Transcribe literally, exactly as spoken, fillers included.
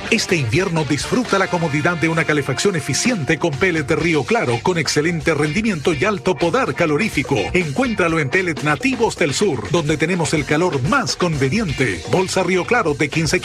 Este invierno disfruta la comodidad de una calefacción eficiente con pellet Río Claro con excelente rendimiento y alto poder calorífico. Encuéntralo en Pellet Nativos del Sur, donde tenemos el calor más conveniente. Bolsa Río Claro de quince